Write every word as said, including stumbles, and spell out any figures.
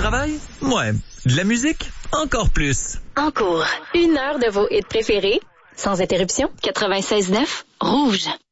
travail? Ouais. De la musique? Encore plus. En cours, une heure de vos hits préférés, sans interruption, quatre-vingt-seize neuf, Rouge.